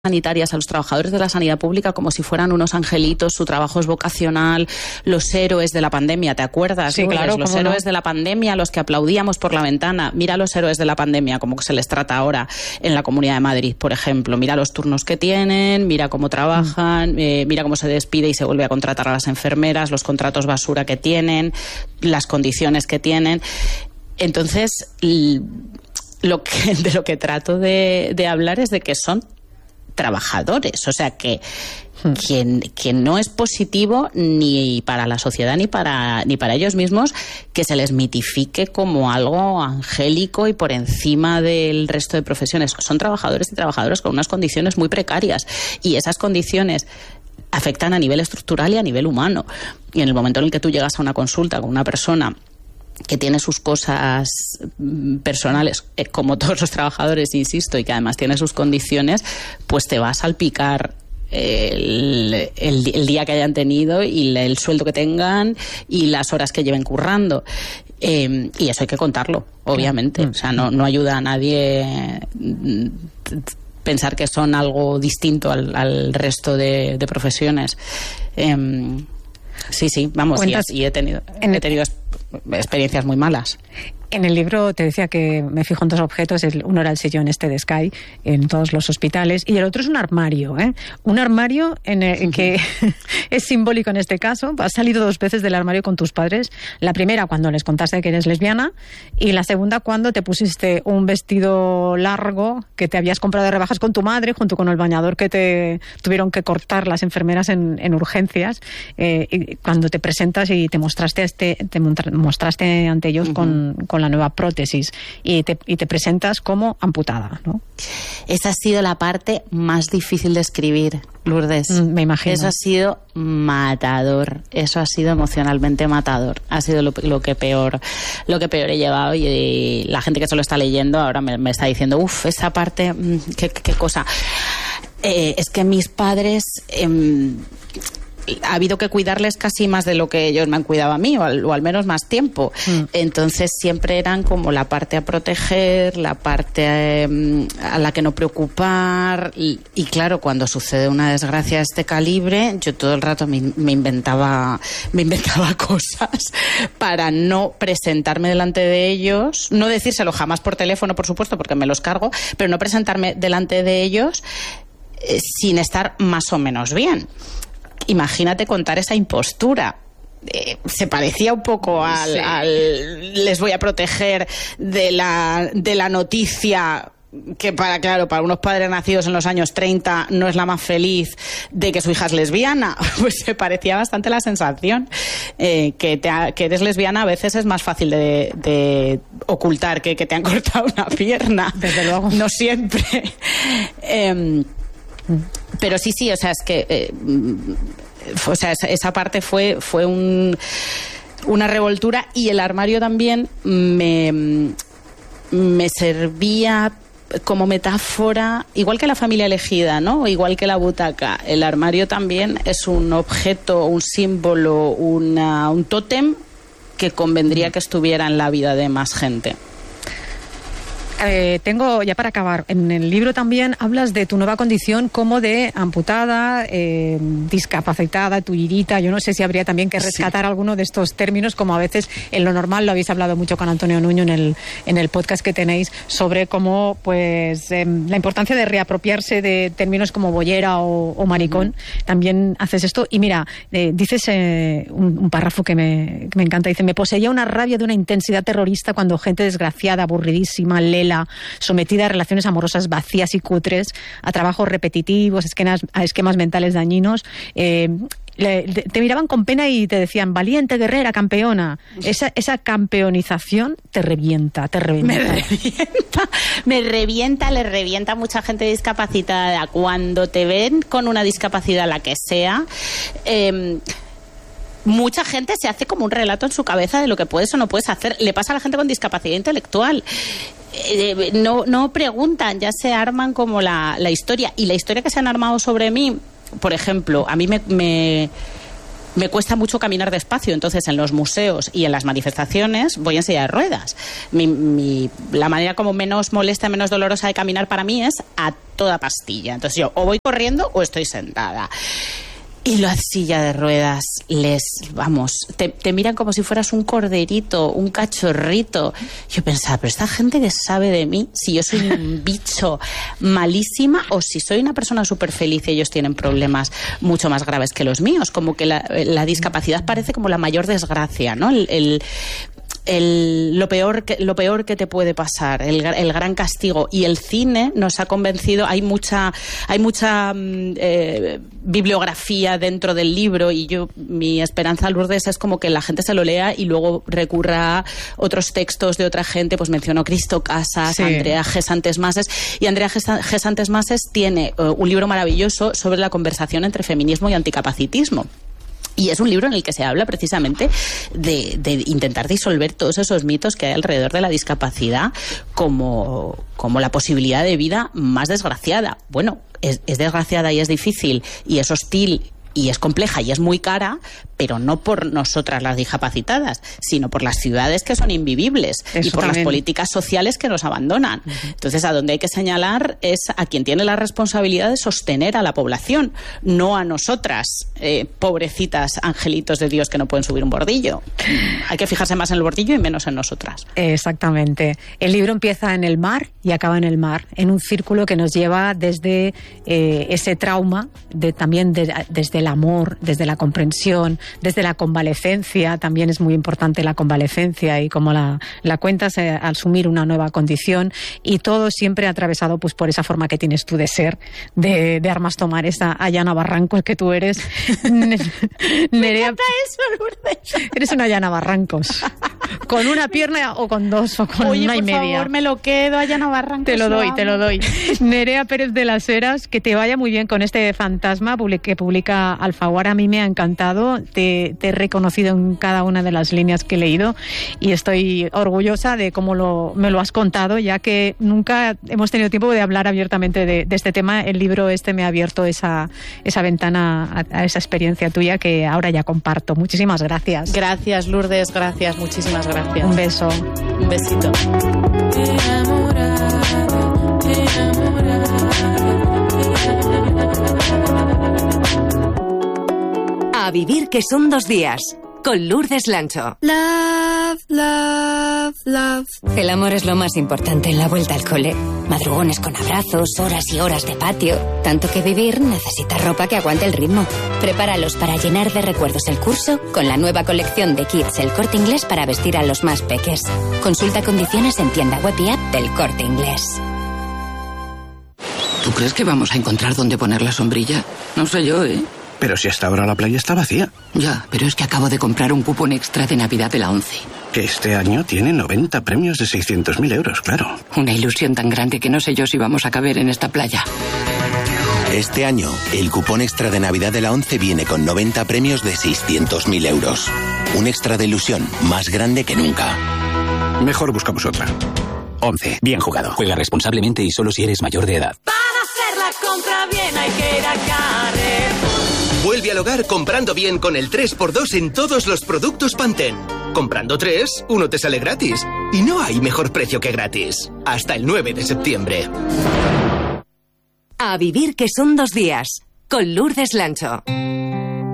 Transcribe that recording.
sanitarias, a los trabajadores de la sanidad pública como si fueran unos angelitos, su trabajo es vocacional, los héroes de la pandemia, ¿te acuerdas? Sí, claro, los héroes de la pandemia, los que aplaudíamos por la ventana. Mira los héroes de la pandemia, como que se les trata ahora en la Comunidad de Madrid, por ejemplo. Mira los turnos que tienen, mira cómo trabajan, mira cómo se despide y se vuelve a contratar a las enfermeras, los contratos basura que tienen, las condiciones que tienen. Entonces, de lo que trato de hablar es de que son trabajadores, o sea que no es positivo ni para la sociedad ni para ellos mismos que se les mitifique como algo angélico y por encima del resto de profesiones. Son trabajadores y trabajadoras con unas condiciones muy precarias y esas condiciones afectan a nivel estructural y a nivel humano. Y en el momento en el que tú llegas a una consulta con una persona que tiene sus cosas personales, como todos los trabajadores, insisto, y que además tiene sus condiciones, pues te va a salpicar el día que hayan tenido y el sueldo que tengan y las horas que lleven currando. Y eso hay que contarlo, obviamente. O sea, no ayuda a nadie pensar que son algo distinto al resto de profesiones. Sí, vamos, y he tenido experiencias muy malas. En el libro te decía que me fijo en dos objetos. Uno era el sillón de Sky en todos los hospitales y el otro es un armario, un armario en que es simbólico en este caso. Has salido 2 veces del armario con tus padres. La primera cuando les contaste que eres lesbiana y la segunda cuando te pusiste un vestido largo que te habías comprado de rebajas con tu madre junto con el bañador que te tuvieron que cortar las enfermeras en urgencias, y cuando te presentas y te mostraste ante ellos con la nueva prótesis y te presentas como amputada, ¿no? Esa ha sido la parte más difícil de escribir, Lourdes. Me imagino. Eso ha sido matador, eso ha sido emocionalmente matador. Ha sido lo que peor he llevado y la gente que se lo está leyendo ahora me está diciendo, esa parte, qué cosa. Es que mis padres... ha habido que cuidarles casi más de lo que ellos me han cuidado a mí, o al menos más tiempo. Entonces siempre eran como la parte a proteger, la parte a la que no preocupar. Y claro, cuando sucede una desgracia de este calibre, yo todo el rato me inventaba cosas para no presentarme delante de ellos, no decírselo jamás por teléfono, por supuesto, porque me los cargo, pero no presentarme delante de ellos sin estar más o menos bien. Imagínate contar esa impostura. Se parecía un poco al les voy a proteger de la noticia que para unos padres nacidos en los años 30 no es la más feliz de que su hija es lesbiana. Pues se parecía bastante la sensación. Que eres lesbiana a veces es más fácil de ocultar que te han cortado una pierna. Desde luego. No siempre. Pero sí, o sea, es que esa parte fue una revoltura, y el armario también me servía como metáfora, igual que la familia elegida, ¿no? Igual que la butaca. El armario también es un objeto, un símbolo, un tótem que convendría que estuviera en la vida de más gente. Tengo, ya para acabar, en el libro también hablas de tu nueva condición como de amputada, discapacitada, tullidita. Yo no sé si habría también que rescatar alguno de estos términos, como a veces en lo normal lo habéis hablado mucho con Antonio Nuño en el podcast que tenéis, sobre cómo la importancia de reapropiarse de términos como bollera o maricón. También haces esto. Y mira, dices un párrafo que me encanta. Dice: me poseía una rabia de una intensidad terrorista cuando gente desgraciada, aburridísima, lela, sometida a relaciones amorosas vacías y cutres, a trabajos repetitivos, a esquemas mentales dañinos, te miraban con pena y te decían: valiente, guerrera, campeona. Esa campeonización te revienta. Me revienta, le revienta a mucha gente discapacitada. Cuando te ven con una discapacidad, la que sea, mucha gente se hace como un relato en su cabeza de lo que puedes o no puedes hacer. Le pasa a la gente con discapacidad intelectual. No preguntan, ya se arman como la historia. Y la historia que se han armado sobre mí, por ejemplo, a mí me me cuesta mucho caminar despacio, entonces en los museos y en las manifestaciones voy en silla de ruedas. La manera como menos molesta, menos dolorosa de caminar para mí es a toda pastilla. Entonces yo o voy corriendo o estoy sentada. Y la silla de ruedas te miran como si fueras un corderito, un cachorrito. Yo pensaba, pero esta gente que sabe de mí, si yo soy un bicho malísima o si soy una persona súper feliz y ellos tienen problemas mucho más graves que los míos. Como que la discapacidad parece como la mayor desgracia, ¿no? Lo peor que te puede pasar, el gran castigo. Y el cine nos ha convencido. Hay mucha bibliografía dentro del libro, y mi esperanza, Lourdes, es como que la gente se lo lea y luego recurra a otros textos de otra gente. Pues mencionó Cristo Casas, sí. Andrea Gesantes Mases, y Andrea Gesantes Mases tiene un libro maravilloso sobre la conversación entre feminismo y anticapacitismo. Y es un libro en el que se habla precisamente de intentar disolver todos esos mitos que hay alrededor de la discapacidad como la posibilidad de vida más desgraciada. Bueno, es desgraciada y es difícil y es hostil y es compleja y es muy cara, pero no por nosotras las discapacitadas, sino por las ciudades que son invivibles. Eso y por también. Las políticas sociales que nos abandonan. Uh-huh. Entonces, a donde hay que señalar es a quien tiene la responsabilidad de sostener a la población, no a nosotras, pobrecitas angelitos de Dios que no pueden subir un bordillo. Hay que fijarse más en el bordillo y menos en nosotras. Exactamente. El libro empieza en el mar y acaba en el mar, en un círculo que nos lleva desde ese trauma, desde el amor, desde la comprensión, desde la convalecencia. También es muy importante la convalecencia y cómo la cuentas al asumir una nueva condición, y todo siempre atravesado pues por esa forma que tienes tú de ser, de armas tomar, esa Ayana Barrancos que tú eres. Me encanta eso, Lourdes. Eres una Ayana Barrancos. Con una pierna o con dos o con una y media. Por favor, me lo quedo, Ayana Barrancos. Te lo doy. Nerea Pérez de las Heras, que te vaya muy bien con este fantasma que publica Alfaguara. A mí me ha encantado, te he reconocido en cada una de las líneas que he leído y estoy orgullosa de cómo me lo has contado, ya que nunca hemos tenido tiempo de hablar abiertamente de este tema. El libro me ha abierto esa ventana a esa experiencia tuya que ahora ya comparto. Muchísimas gracias. Gracias, Lourdes, gracias, muchísimas gracias. Un beso. Un besito. A vivir que son 2 días, con Lourdes Lancho. Love, love, love. El amor es lo más importante en la vuelta al cole. Madrugones con abrazos, horas y horas de patio. Tanto que vivir necesita ropa que aguante el ritmo. Prepáralos para llenar de recuerdos el curso con la nueva colección de Kids El Corte Inglés para vestir a los más peques. Consulta condiciones en tienda web y app del Corte Inglés. ¿Tú crees que vamos a encontrar dónde poner la sombrilla? No sé yo, ¿eh? Pero si hasta ahora la playa está vacía. Ya, pero es que acabo de comprar un cupón extra de Navidad de la ONCE. Que este año tiene 90 premios de 600.000 euros, claro. Una ilusión tan grande que no sé yo si vamos a caber en esta playa. Este año, el cupón extra de Navidad de la ONCE viene con 90 premios de 600.000 euros. Un extra de ilusión más grande que nunca. Mejor buscamos otra. ONCE, bien jugado. Juega responsablemente y solo si eres mayor de edad. Para hacer la compra bien hay que ir a Carrefour. Vuelve al hogar comprando bien con el 3x2 en todos los productos Pantene. Comprando 3, uno te sale gratis. Y no hay mejor precio que gratis. Hasta el 9 de septiembre. A vivir que son 2 días, con Lourdes Lancho.